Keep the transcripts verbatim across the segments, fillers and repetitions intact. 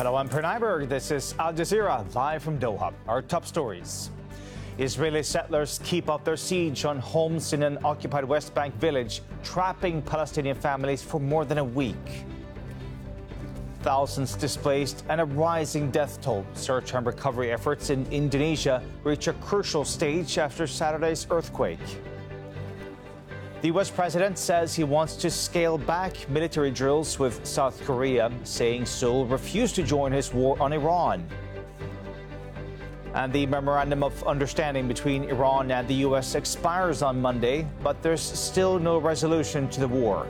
Hello, I'm Per Nyberg. This is Al Jazeera, live from Doha. Our top stories. Israeli settlers keep up their siege on homes in an occupied West Bank village, trapping Palestinian families for more than a week. Thousands displaced and a rising death toll. Search and recovery efforts in Indonesia reach a crucial stage after Saturday's earthquake. The U S president says he wants to scale back military drills with South Korea, saying Seoul refused to join his war on Iran. And the memorandum of understanding between Iran and the U S expires on Monday, but there's still no resolution to the war.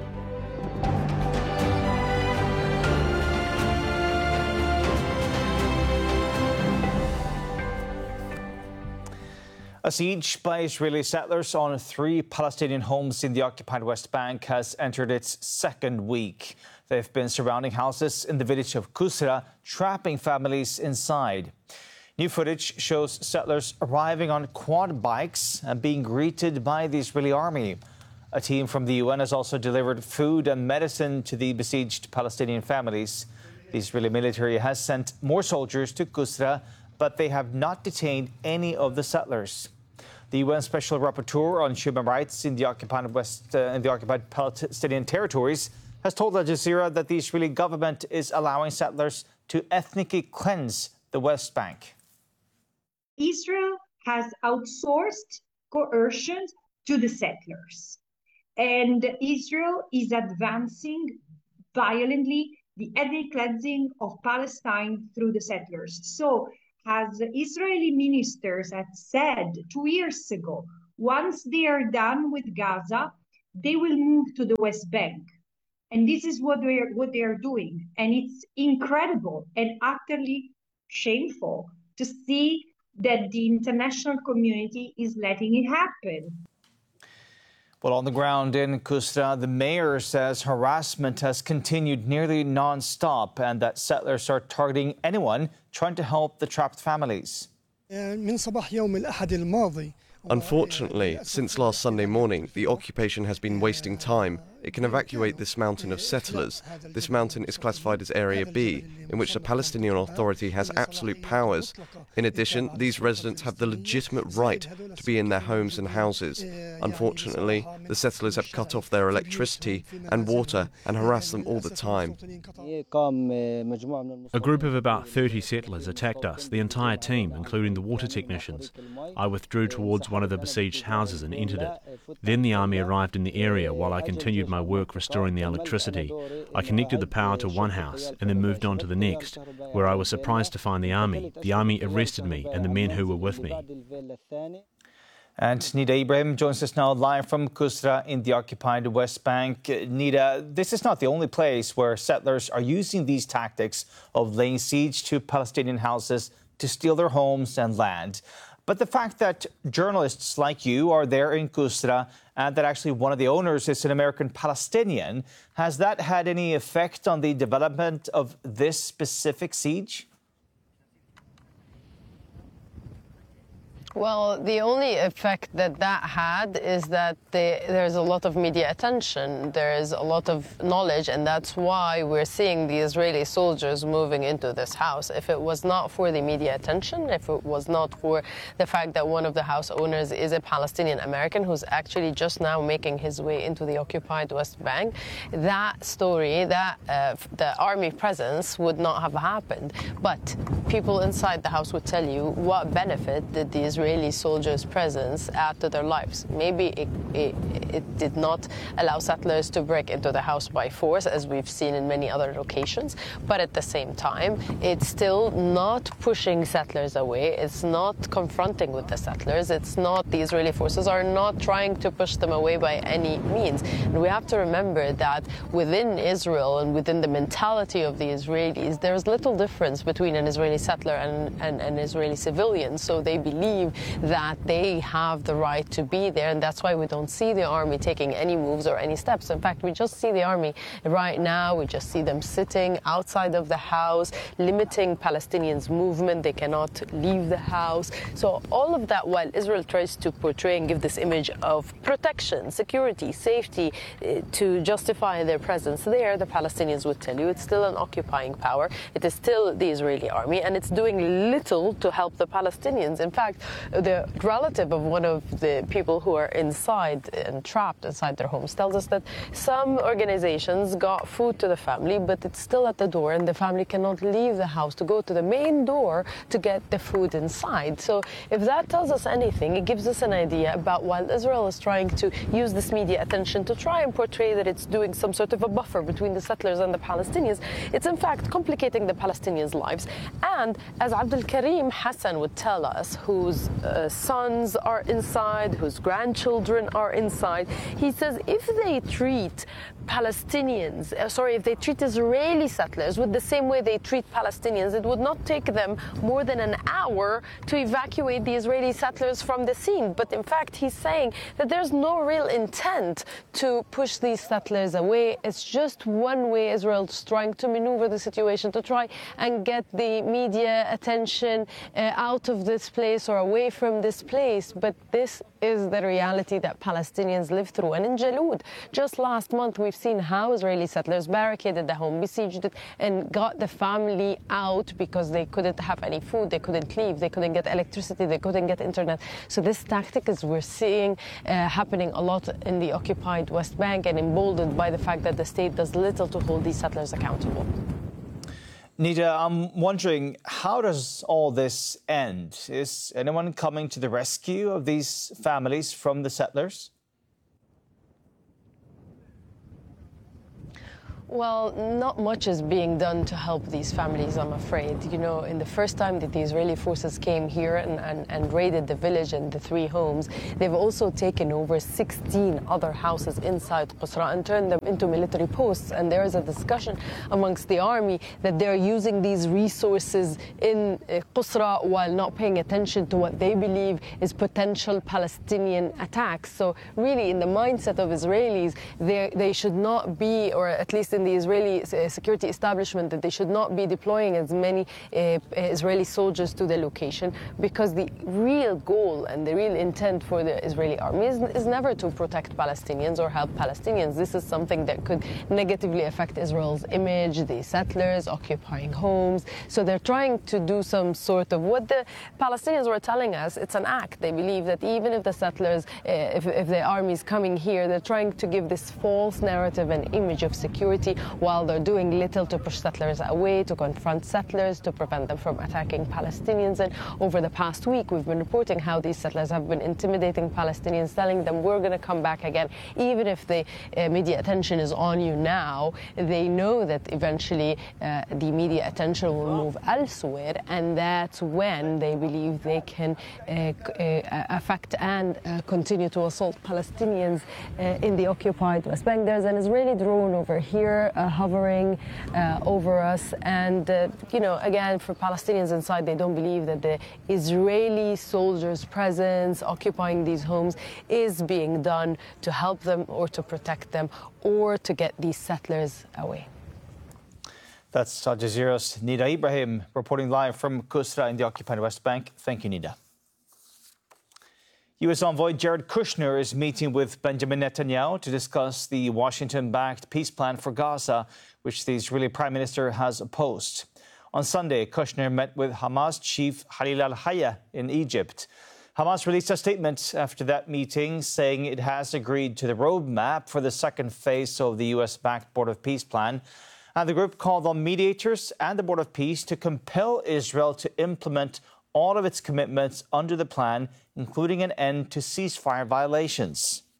A siege by Israeli settlers on three Palestinian homes in the occupied West Bank has entered its second week. They've been surrounding houses in the village of Kusra, trapping families inside. New footage shows settlers arriving on quad bikes and being greeted by the Israeli army. A team from the U N has also delivered food and medicine to the besieged Palestinian families. The Israeli military has sent more soldiers to Kusra, but they have not detained any of the settlers. The U N Special Rapporteur on Human Rights in the occupied West, uh, in the occupied Palestinian territories has told Al Jazeera that the Israeli government is allowing settlers to ethnically cleanse the West Bank. Israel has outsourced coercion to the settlers, and Israel is advancing violently the ethnic cleansing of Palestine through the settlers. So, as Israeli ministers had said two years ago, once they are done with Gaza, they will move to the West Bank. And this is what they are, what they are doing. And it's incredible and utterly shameful to see that the international community is letting it happen. Well, on the ground in Kusra, the mayor says harassment has continued nearly non-stop and that settlers are targeting anyone trying to help the trapped families. Unfortunately, since last Sunday morning, the occupation has been wasting time. It can evacuate this mountain of settlers. This mountain is classified as Area B, in which the Palestinian Authority has absolute powers. In addition, these residents have the legitimate right to be in their homes and houses. Unfortunately, the settlers have cut off their electricity and water and harass them all the time. A group of about thirty settlers attacked us, the entire team, including the water technicians. I withdrew towards one of the besieged houses and entered it. Then the army arrived in the area while I continued my work restoring the electricity. I connected the power to one house and then moved on to the next, where I was surprised to find the army. The army arrested me and the men who were with me. And Nida Ibrahim joins us now live from Kusra in the occupied West Bank. Nida, this is not the only place where settlers are using these tactics of laying siege to Palestinian houses to steal their homes and land. But the fact that journalists like you are there in Kusra and that actually one of the owners is an American Palestinian, has that had any effect on the development of this specific siege? Well, the only effect that that had is that the, there's a lot of media attention, there's a lot of knowledge, and that's why we're seeing the Israeli soldiers moving into this house. If it was not for the media attention, if it was not for the fact that one of the house owners is a Palestinian American who's actually just now making his way into the occupied West Bank, that story, that uh, the army presence would not have happened. But people inside the house would tell you what benefit did the Israeli Israeli soldiers' presence add to their lives. Maybe it, it, it did not allow settlers to break into the house by force, as we've seen in many other locations, but at the same time, it's still not pushing settlers away. It's not confronting with the settlers. It's not, the Israeli forces are not trying to push them away by any means. And we have to remember that within Israel and within the mentality of the Israelis, there's little difference between an Israeli settler and, and an Israeli civilian. So they believe that they have the right to be there, and that's why we don't see the army taking any moves or any steps. In fact, we just see the army right now, we just see them sitting outside of the house, limiting Palestinians' movement. They cannot leave the house. So all of that, while Israel tries to portray and give this image of protection, security, safety uh, to justify their presence there, the Palestinians would tell you it's still an occupying power. It is still the Israeli army, and it's doing little to help the Palestinians. In fact, the relative of one of the people who are inside and trapped inside their homes tells us that some organizations got food to the family, but it's still at the door, and the family cannot leave the house to go to the main door to get the food inside. So if that tells us anything, it gives us an idea about while Israel is trying to use this media attention to try and portray that it's doing some sort of a buffer between the settlers and the Palestinians, it's in fact complicating the Palestinians' lives. And as Abdul Karim Hassan would tell us, whose uh, sons are inside, whose grandchildren are inside, he says if they treat Palestinians, uh, sorry, if they treat Israeli settlers with the same way they treat Palestinians, it would not take them more than an hour to evacuate the Israeli settlers from the scene. But in fact, he's saying that there's no real intent to push these settlers away. It's just one way Israel's trying to maneuver the situation to try and get the media attention uh, out of this place or away from this place. But this is the reality that Palestinians live through. And in Jalud, just last month, we've seen how Israeli settlers barricaded the home, besieged it, and got the family out because they couldn't have any food, they couldn't leave, they couldn't get electricity, they couldn't get internet. So this tactic is we're seeing uh, happening a lot in the occupied West Bank, and emboldened by the fact that the state does little to hold these settlers accountable. Nida, I'm wondering, how does all this end? Is anyone coming to the rescue of these families from the settlers? Well, not much is being done to help these families, I'm afraid. You know, in the first time that the Israeli forces came here and, and, and raided the village and the three homes, they've also taken over sixteen other houses inside Qusra and turned them into military posts. And there is a discussion amongst the army that they're using these resources in uh, Qusra while not paying attention to what they believe is potential Palestinian attacks. So really, in the mindset of Israelis, they, they should not be, or at least in the Israeli uh, security establishment, that they should not be deploying as many uh, Israeli soldiers to the location, because the real goal and the real intent for the Israeli army is, is never to protect Palestinians or help Palestinians. This is something that could negatively affect Israel's image, the settlers occupying homes. So they're trying to do some sort of what the Palestinians were telling us. It's an act. They believe that even if the settlers, uh, if, if the army is coming here, they're trying to give this false narrative and image of security, while they're doing little to push settlers away, to confront settlers, to prevent them from attacking Palestinians. And over the past week, we've been reporting how these settlers have been intimidating Palestinians, telling them, we're going to come back again. Even if the uh, media attention is on you now, they know that eventually uh, the media attention will move elsewhere, and that's when they believe they can uh, uh, affect and uh, continue to assault Palestinians uh, in the occupied West Bank. There's an Israeli drone over here Uh, hovering uh, over us, and uh, you know, again, for Palestinians inside, they don't believe that the Israeli soldiers' presence occupying these homes is being done to help them or to protect them or to get these settlers away. That's Al Jazeera's Nida Ibrahim reporting live from Qusra in the occupied West Bank. Thank you, Nida. U S envoy Jared Kushner is meeting with Benjamin Netanyahu to discuss the Washington-backed peace plan for Gaza, which the Israeli Prime Minister has opposed. On Sunday, Kushner met with Hamas chief Khalil al-Hayya in Egypt. Hamas released a statement after that meeting saying it has agreed to the roadmap for the second phase of the U S-backed Board of Peace plan. And the group called on mediators and the Board of Peace to compel Israel to implement all of its commitments under the plan, including an end to ceasefire violations.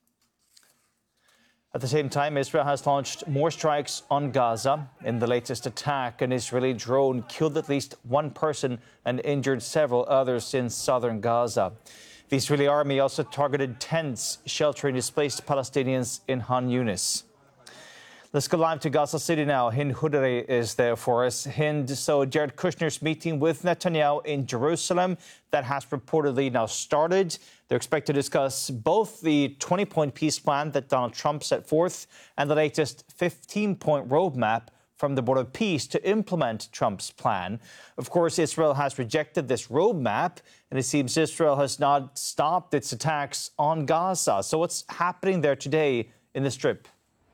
At the same time, Israel has launched more strikes on Gaza. In the latest attack, an Israeli drone killed at least one person and injured several others in southern Gaza. The Israeli army also targeted tents sheltering displaced Palestinians in Han Yunis. Let's go live to Gaza City now. Hind Hudari is there for us. Hind, so Jared Kushner's meeting with Netanyahu in Jerusalem, that has reportedly now started. They're expected to discuss both the twenty-point peace plan that Donald Trump set forth and the latest fifteen-point roadmap from the Board of Peace to implement Trump's plan. Of course, Israel has rejected this roadmap, and it seems Israel has not stopped its attacks on Gaza. So what's happening there today in the Strip?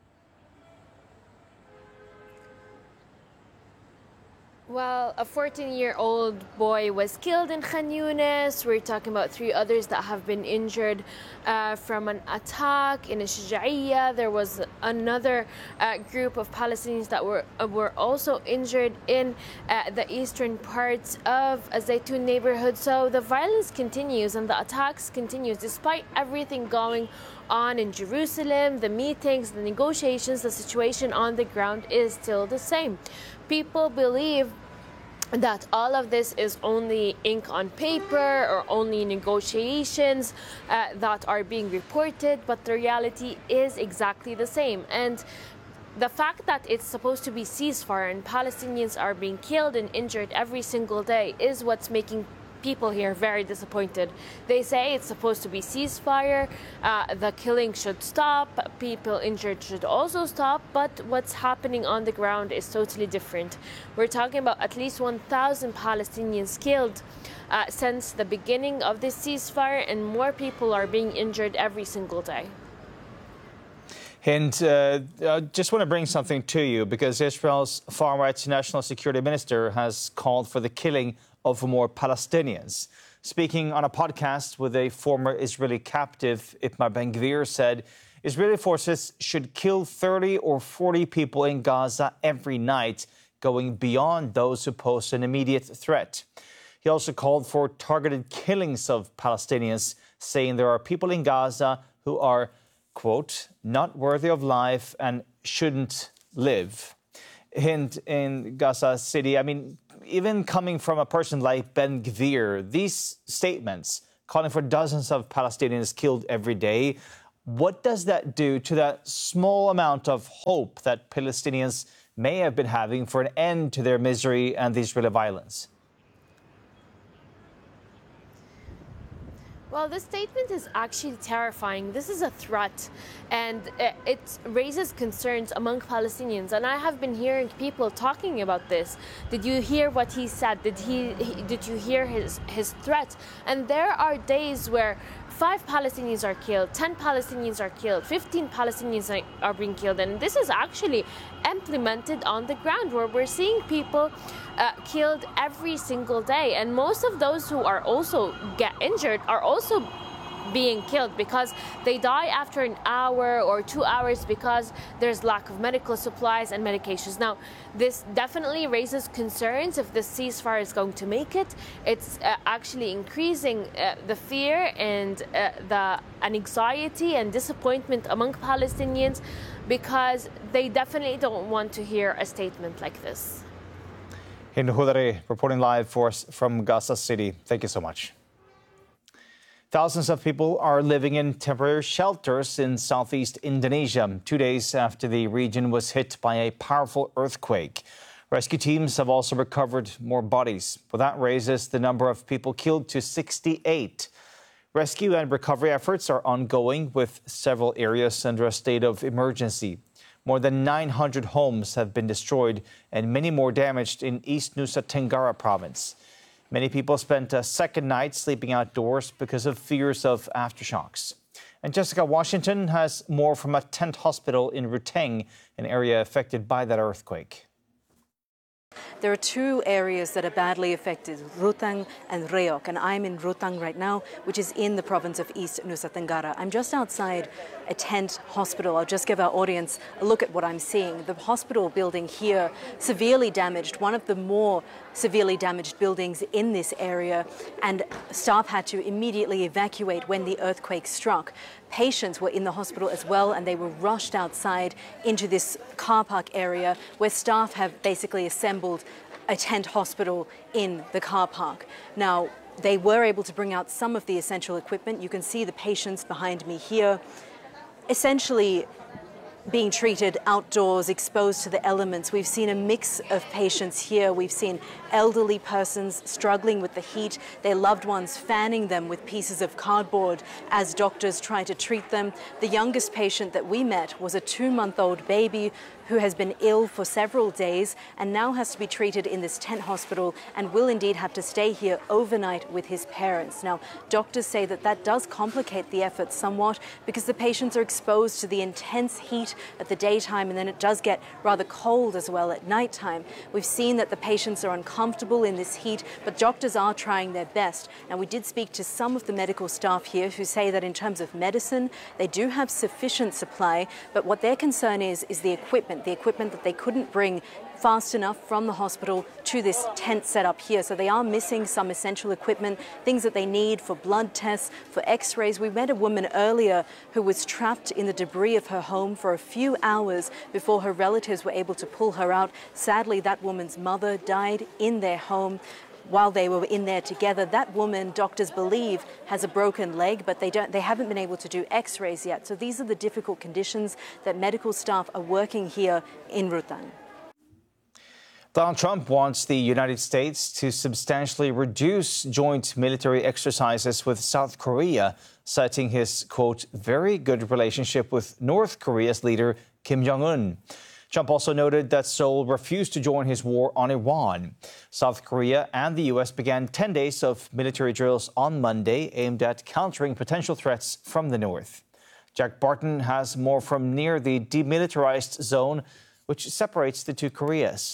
Well, a fourteen-year-old boy was killed in Khan Yunis. We're talking about three others that have been injured uh, from an attack in Shuja'iyya. There was another uh, group of Palestinians that were uh, were also injured in uh, the eastern parts of Zaytun neighborhood. So the violence continues and the attacks continues despite everything going on in Jerusalem, the meetings, the negotiations. The situation on the ground is still the same. People believe that all of this is only ink on paper or only negotiations uh, that are being reported, but the reality is exactly the same. And the fact that it's supposed to be ceasefire and Palestinians are being killed and injured every single day is what's making people here very disappointed. They say it's supposed to be ceasefire, uh, the killing should stop, people injured should also stop, but what's happening on the ground is totally different. We're talking about at least one thousand Palestinians killed uh, since the beginning of this ceasefire, and more people are being injured every single day. And uh, I just want to bring something to you, because Israel's far-right national security minister has called for the killing of more Palestinians. Speaking on a podcast with a former Israeli captive, Itamar Ben-Gvir said Israeli forces should kill thirty or forty people in Gaza every night, going beyond those who pose an immediate threat. He also called for targeted killings of Palestinians, saying there are people in Gaza who are, quote, not worthy of life and shouldn't live. Hind, in Gaza City, I mean, even coming from a person like Ben-Gvir, these statements calling for dozens of Palestinians killed every day, what does that do to that small amount of hope that Palestinians may have been having for an end to their misery and the Israeli violence? Well, this statement is actually terrifying. This is a threat, and it raises concerns among Palestinians. And I have been hearing people talking about this. Did you hear what he said? Did he? Did you hear his his threat? And there are days where five Palestinians are killed, ten Palestinians are killed, fifteen Palestinians are being killed, and this is actually implemented on the ground, where we're seeing people uh, killed every single day, and most of those who are also get injured are also being killed because they die after an hour or two hours because there's lack of medical supplies and medications. Now, this definitely raises concerns if the ceasefire is going to make it. It's uh, actually increasing uh, the fear and uh, the anxiety and disappointment among Palestinians, because they definitely don't want to hear a statement like this. Hind Hudari reporting live for us from Gaza City. Thank you so much. Thousands of people are living in temporary shelters in southeast Indonesia, two days after the region was hit by a powerful earthquake. Rescue teams have also recovered more bodies, but that raises the number of people killed to sixty-eight. Rescue and recovery efforts are ongoing, with several areas under a state of emergency. More than nine hundred homes have been destroyed and many more damaged in East Nusa Tenggara province. Many people spent a second night sleeping outdoors because of fears of aftershocks. And Jessica Washington has more from a tent hospital in Ruteng, an area affected by that earthquake. There are two areas that are badly affected, Ruteng and Reok, and I'm in Ruteng right now, which is in the province of East Nusa Tenggara. I'm just outside a tent hospital. I'll just give our audience a look at what I'm seeing. The hospital building here, severely damaged, one of the more severely damaged buildings in this area, and staff had to immediately evacuate when the earthquake struck. Patients were in the hospital as well, and they were rushed outside into this car park area where staff have basically assembled a tent hospital in the car park. Now, they were able to bring out some of the essential equipment. You can see the patients behind me here. Essentially, being treated outdoors, exposed to the elements. We've seen a mix of patients here. We've seen elderly persons struggling with the heat, their loved ones fanning them with pieces of cardboard as doctors try to treat them. The youngest patient that we met was a two-month-old baby who has been ill for several days and now has to be treated in this tent hospital and will indeed have to stay here overnight with his parents. Now, doctors say that that does complicate the effort somewhat because the patients are exposed to the intense heat at the daytime, and then it does get rather cold as well at nighttime. We've seen that the patients are uncomfortable in this heat, but doctors are trying their best. Now, we did speak to some of the medical staff here who say that in terms of medicine, they do have sufficient supply, but what their concern is, is the equipment, the equipment that they couldn't bring fast enough from the hospital to this tent set up here. So they are missing some essential equipment, things that they need for blood tests, for x-rays. We met a woman earlier who was trapped in the debris of her home for a few hours before her relatives were able to pull her out. Sadly, that woman's mother died in their home while they were in there together. That woman, doctors believe, has a broken leg, but they don't they haven't been able to do x-rays yet. So these are the difficult conditions that medical staff are working here in Rutan. Donald Trump wants the United States to substantially reduce joint military exercises with South Korea, citing his, quote, very good relationship with North Korea's leader Kim Jong-un. Trump also noted that Seoul refused to join his war on Iran. South Korea and the U S began ten days of military drills on Monday aimed at countering potential threats from the north. Jack Barton has more from near the demilitarized zone, which separates the two Koreas.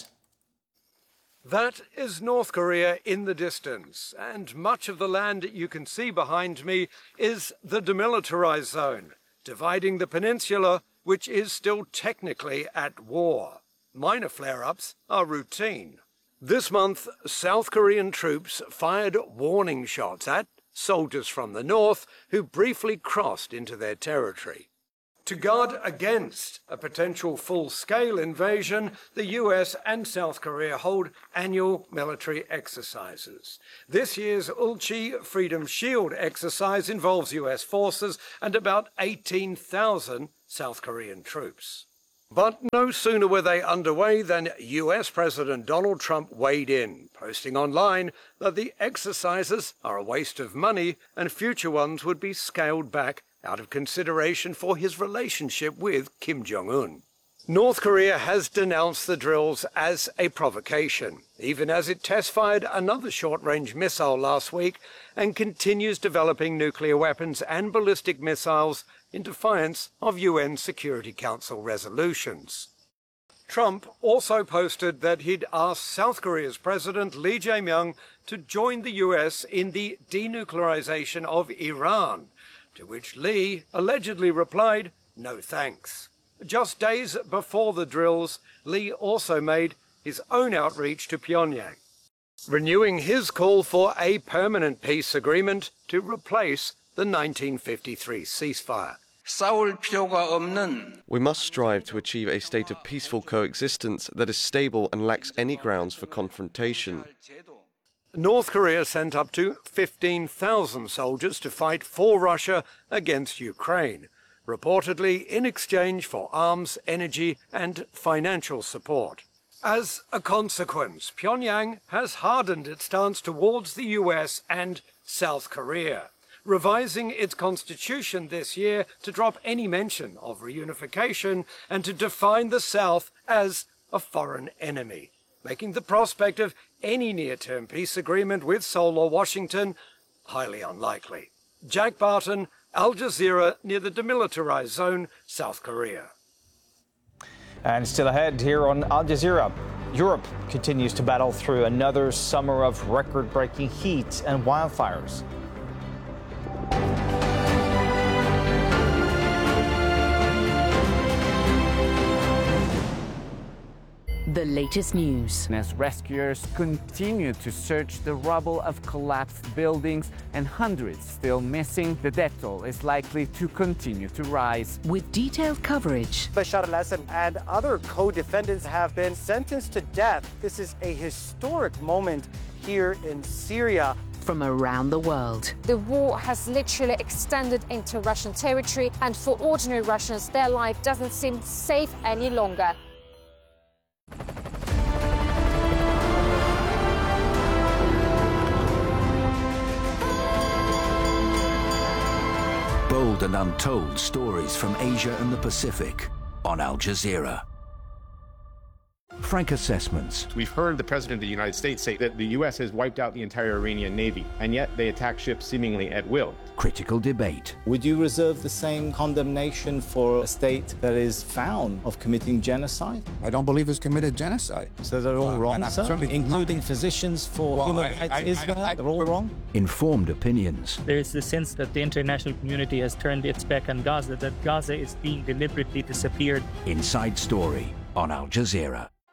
That is North Korea in the distance, and much of the land you can see behind me is the demilitarized zone, dividing the peninsula, which is still technically at war. Minor flare-ups are routine. This month, South Korean troops fired warning shots at soldiers from the north who briefly crossed into their territory. To guard against a potential full-scale invasion, the U S and South Korea hold annual military exercises. This year's Ulchi Freedom Shield exercise involves U S forces and about eighteen thousand South Korean troops. But no sooner were they underway than U S President Donald Trump weighed in, posting online that the exercises are a waste of money and future ones would be scaled back out of consideration for his relationship with Kim Jong-un. North Korea has denounced the drills as a provocation, even as it test-fired another short-range missile last week and continues developing nuclear weapons and ballistic missiles in defiance of U N Security Council resolutions. Trump also posted that he'd asked South Korea's President Lee Jae-myung to join the U S in the denuclearization of Iran, to which Lee allegedly replied, no thanks. Just days before the drills, Lee also made his own outreach to Pyongyang, renewing his call for a permanent peace agreement to replace the nineteen fifty-three ceasefire. We must strive to achieve a state of peaceful coexistence that is stable and lacks any grounds for confrontation. North Korea sent up to fifteen thousand soldiers to fight for Russia against Ukraine, reportedly in exchange for arms, energy, and financial support. As a consequence, Pyongyang has hardened its stance towards the U S and South Korea, revising its constitution this year to drop any mention of reunification and to define the South as a foreign enemy, making the prospect of any near-term peace agreement with Seoul or Washington highly unlikely. Jack Barton, Al Jazeera, near the demilitarized zone, South Korea. And still ahead here on Al Jazeera, Europe continues to battle through another summer of record-breaking heat and wildfires. The latest news. As rescuers continue to search the rubble of collapsed buildings and hundreds still missing, the death toll is likely to continue to rise. With detailed coverage. Bashar al-Assad and other co-defendants have been sentenced to death. This is a historic moment here in Syria. from around the world. The war has literally extended into Russian territory, and for ordinary Russians, their life doesn't seem safe any longer. Bold and untold stories from Asia and the Pacific on Al Jazeera. Frank Assessments. We've heard the President of the United States say that the U S has wiped out the entire Iranian Navy, and yet they attack ships seemingly at will. Critical debate. Would you reserve the same condemnation for a state that is found of committing genocide? I don't believe it's committed genocide. So they're all uh, wrong, sir? Including physicians for well, human rights Israel? I, I, they're all wrong? Informed opinions. There is the sense that the international community has turned its back on Gaza, that Gaza is being deliberately disappeared. Inside Story on Al Jazeera.